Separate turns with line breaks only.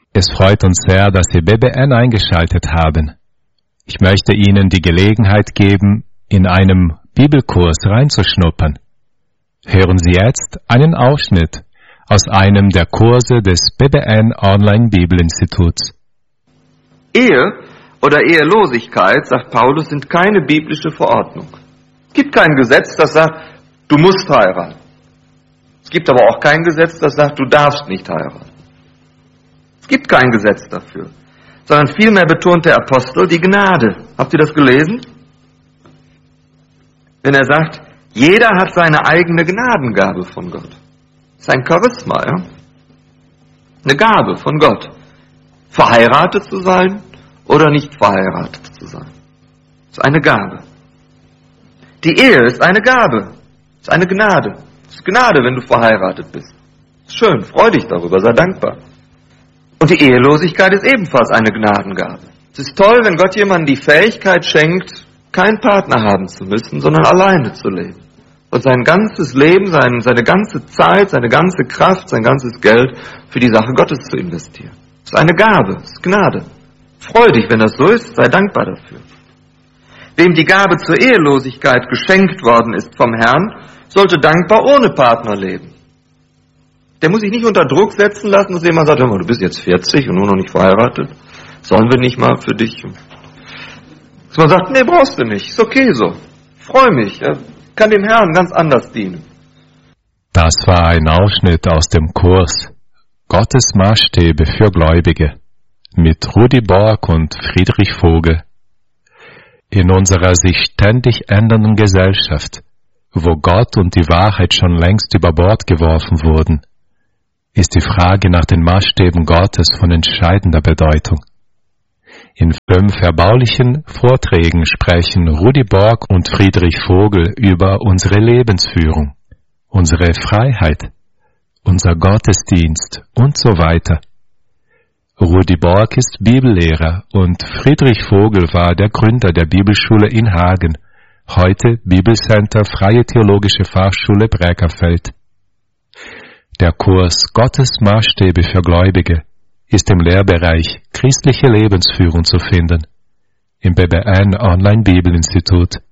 Es freut uns sehr, dass Sie BBN eingeschaltet haben. Ich möchte Ihnen die Gelegenheit geben, in einem Bibelkurs reinzuschnuppern. Hören Sie jetzt einen Ausschnitt aus einem der Kurse des BBN Online Bibelinstituts.
Ehe oder Ehelosigkeit, sagt Paulus, sind keine biblische Verordnung. Es gibt kein Gesetz, das sagt, du musst heiraten. Es gibt aber auch kein Gesetz, das sagt, du darfst nicht heiraten. Es gibt kein Gesetz dafür, sondern vielmehr betont der Apostel die Gnade. Habt ihr das gelesen? Wenn er sagt, jeder hat seine eigene Gnadengabe von Gott. Das ist ein Charisma, ja? Eine Gabe von Gott. Verheiratet zu sein oder nicht verheiratet zu sein. Das ist eine Gabe. Die Ehe ist eine Gabe. Das ist eine Gnade. Das ist Gnade, wenn du verheiratet bist. Das ist schön, freu dich darüber, sei dankbar. Und die Ehelosigkeit ist ebenfalls eine Gnadengabe. Es ist toll, wenn Gott jemandem die Fähigkeit schenkt, keinen Partner haben zu müssen, sondern alleine zu leben. Und sein ganzes Leben, seine ganze Zeit, seine ganze Kraft, sein ganzes Geld für die Sache Gottes zu investieren. Das ist eine Gabe, das ist Gnade. Freu dich, wenn das so ist, sei dankbar dafür. Wem die Gabe zur Ehelosigkeit geschenkt worden ist vom Herrn, sollte dankbar ohne Partner leben. Der muss sich nicht unter Druck setzen lassen, dass jemand sagt, hör mal, du bist jetzt 40 und nur noch nicht verheiratet. Sollen wir nicht mal für dich? Dass man sagt, nee, brauchst du nicht, ist okay so. Freu mich, kann dem Herrn ganz anders dienen.
Das war ein Ausschnitt aus dem Kurs Gottes Maßstäbe für Gläubige mit Rudi Borg und Friedrich Vogel. In unserer sich ständig ändernden Gesellschaft, wo Gott und die Wahrheit schon längst über Bord geworfen wurden, ist die Frage nach den Maßstäben Gottes von entscheidender Bedeutung. In 5 erbaulichen Vorträgen sprechen Rudi Borg und Friedrich Vogel über unsere Lebensführung, unsere Freiheit, unser Gottesdienst und so weiter. Rudi Borg ist Bibellehrer und Friedrich Vogel war der Gründer der Bibelschule in Hagen, heute Bibelcenter Freie Theologische Fachschule Bräkerfeld. Der Kurs Gottes Maßstäbe für Gläubige ist im Lehrbereich Christliche Lebensführung zu finden, im BBN Online Bibelinstitut.